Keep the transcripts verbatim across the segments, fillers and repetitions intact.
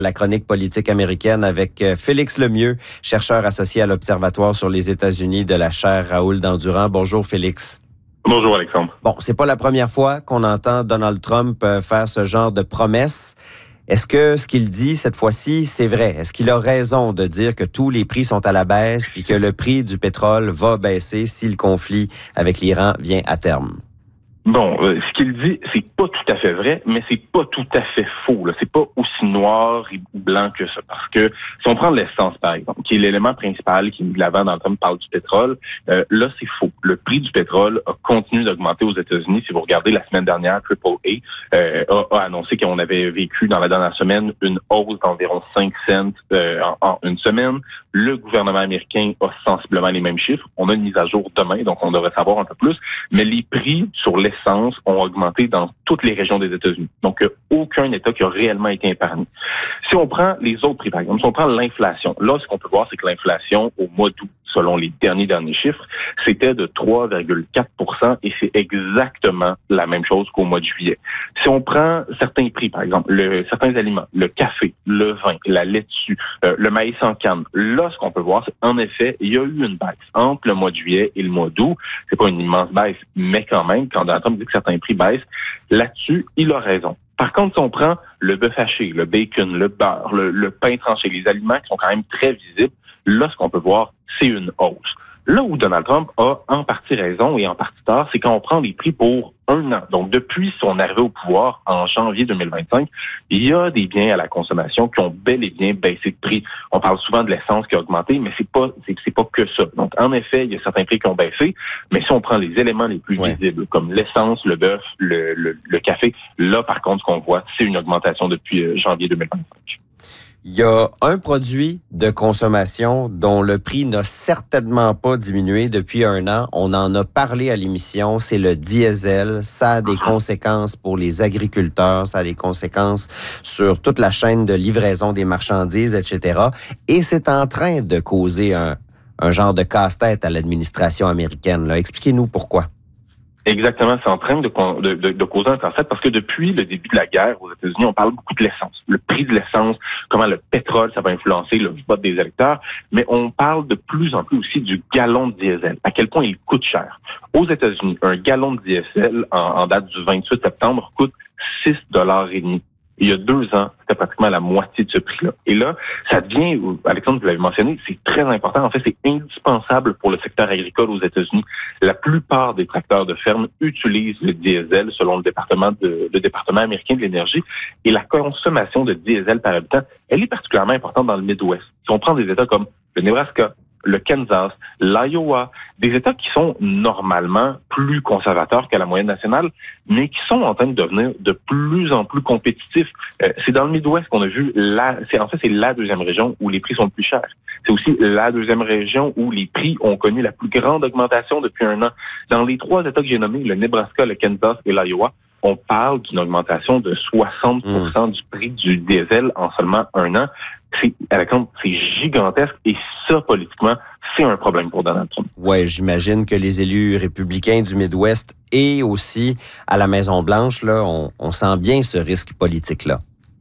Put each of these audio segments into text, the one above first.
La chronique politique américaine avec Félix Lemieux, chercheur associé à l'Observatoire sur les États-Unis de la chaire Raoul Dandurand. Bonjour Félix. Bonjour Alexandre. Bon, c'est pas la première fois qu'on entend Donald Trump faire ce genre de promesses. Est-ce que ce qu'il dit cette fois-ci, c'est vrai? Est-ce qu'il a raison de dire que tous les prix sont à la baisse puis que le prix du pétrole va baisser si le conflit avec l'Iran vient à terme? Bon, euh, ce qu'il dit, c'est pas tout à fait vrai, mais c'est pas tout à fait faux. Là. C'est pas aussi noir et blanc que ça. Parce que si on prend l'essence, par exemple, qui est l'élément principal qui est mis de l'avant dans le temps, parle du pétrole, euh, là, c'est faux. Le prix du pétrole a continué d'augmenter aux États-Unis. Si vous regardez la semaine dernière, Triple A euh, a, a annoncé qu'on avait vécu dans la dernière semaine une hausse d'environ cinq cents euh, en, en une semaine. Le gouvernement américain a sensiblement les mêmes chiffres. On a une mise à jour demain, donc on devrait savoir un peu plus. Mais les prix sur les l'essence ont augmenté dans toutes les régions des États-Unis. Donc, il n'y a aucun État qui a réellement été épargné. Si on prend les autres prix, par exemple, si on prend l'inflation, là, ce qu'on peut voir, c'est que l'inflation, au mois d'août, selon les derniers derniers chiffres, c'était de trois virgule quatre pour cent et c'est exactement la même chose qu'au mois de juillet. Si on prend certains prix, par exemple, le, certains aliments, le café, le vin, la laitue, euh, le maïs en canne, là, ce qu'on peut voir, c'est en effet, il y a eu une baisse entre le mois de juillet et le mois d'août. C'est pas une immense baisse, mais quand même, quand Donald Trump dit que certains prix baissent, là-dessus, il a raison. Par contre, si on prend le bœuf haché, le bacon, le beurre, le, le pain tranché, les aliments qui sont quand même très visibles, là, ce qu'on peut voir, c'est une hausse. Là où Donald Trump a en partie raison et en partie tort, c'est quand on prend les prix pour un an. Donc, depuis son arrivée au pouvoir en janvier deux mille vingt-cinq, il y a des biens à la consommation qui ont bel et bien baissé de prix. On parle souvent de l'essence qui a augmenté, mais c'est pas c'est, c'est pas que ça. Donc, en effet, il y a certains prix qui ont baissé, mais si on prend les éléments les plus ouais. visibles, comme l'essence, le bœuf, le, le, le café, là, par contre, ce qu'on voit, c'est une augmentation depuis euh, janvier deux mille vingt-cinq. Il y a un produit de consommation dont le prix n'a certainement pas diminué depuis un an. On en a parlé à l'émission, c'est le diesel. Ça a des conséquences pour les agriculteurs, ça a des conséquences sur toute la chaîne de livraison des marchandises, et cetera. Et c'est en train de causer un, un genre de casse-tête à l'administration américaine. Là. Expliquez-nous pourquoi. Exactement, c'est en train de, de, de, de causer un casse-tête parce que depuis le début de la guerre aux États-Unis, on parle beaucoup de l'essence, le prix de l'essence, comment le pétrole, ça va influencer le vote des électeurs, mais on parle de plus en plus aussi du gallon de diesel, à quel point il coûte cher. Aux États-Unis, un gallon de diesel en, en date du vingt-huit septembre coûte six dollars et demi. Il y a deux ans, c'était pratiquement la moitié de ce prix-là. Et là, ça devient, Alexandre, vous l'avez mentionné, c'est très important. En fait, c'est indispensable pour le secteur agricole aux États-Unis. La plupart des tracteurs de ferme utilisent le diesel selon le département de, le département américain de l'énergie. Et la consommation de diesel par habitant, elle est particulièrement importante dans le Midwest. Si on prend des États comme le Nebraska, le Kansas, l'Iowa, des États qui sont normalement plus conservateurs qu'à la moyenne nationale, mais qui sont en train de devenir de plus en plus compétitifs. Euh, c'est dans le Midwest qu'on a vu, la, c'est, en fait, c'est la deuxième région où les prix sont le plus chers. C'est aussi la deuxième région où les prix ont connu la plus grande augmentation depuis un an. Dans les trois États que j'ai nommés, le Nebraska, le Kansas et l'Iowa, on parle d'une augmentation de soixante pour cent mmh. du prix du diesel en seulement un an. C'est, c'est gigantesque et ça, politiquement, c'est un problème pour Donald Trump. Oui, j'imagine que les élus républicains du Midwest et aussi à la Maison-Blanche, là, on, on sent bien ce risque politique-là.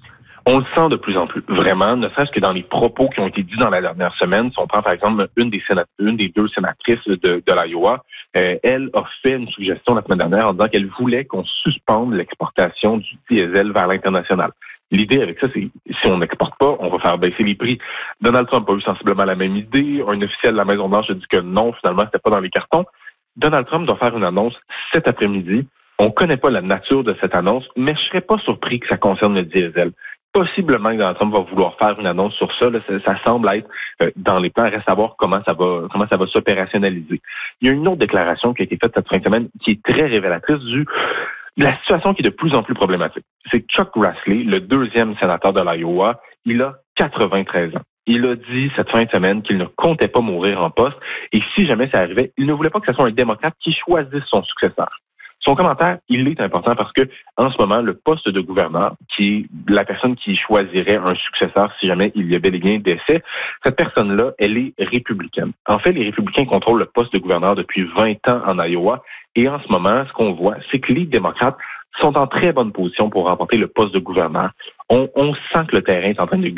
On le sent de plus en plus, vraiment, ne serait-ce que dans les propos qui ont été dits dans la dernière semaine. Si on prend, par exemple, une des, sénat- une des deux sénatrices de, de l'Iowa, euh, elle a fait une suggestion la semaine dernière en disant qu'elle voulait qu'on suspende l'exportation du diesel vers l'international. L'idée avec ça, c'est si on n'exporte pas, on va faire baisser les prix. Donald Trump a eu sensiblement la même idée. Un officiel de la Maison-Blanche a dit que non, finalement, c'était pas dans les cartons. Donald Trump doit faire une annonce cet après-midi. On ne connaît pas la nature de cette annonce, mais je serais pas surpris que ça concerne le diesel. Possiblement que Donald Trump va vouloir faire une annonce sur ça. Là, ça, ça semble être euh, dans les plans. Reste à voir comment ça va comment ça va s'opérationnaliser. Il y a une autre déclaration qui a été faite cette fin de semaine qui est très révélatrice du de la situation qui est de plus en plus problématique. C'est Chuck Grassley, le deuxième sénateur de l'Iowa. Il a quatre-vingt-treize ans. Il a dit cette fin de semaine qu'il ne comptait pas mourir en poste et si jamais ça arrivait, il ne voulait pas que ce soit un démocrate qui choisisse son successeur. Son commentaire, il est important parce que, en ce moment, le poste de gouverneur, qui est la personne qui choisirait un successeur si jamais il y a bel et bien décès, cette personne-là, elle est républicaine. En fait, les républicains contrôlent le poste de gouverneur depuis vingt ans en Iowa. Et en ce moment, ce qu'on voit, c'est que les démocrates sont en très bonne position pour remporter le poste de gouverneur. On, on sent que le terrain est en train de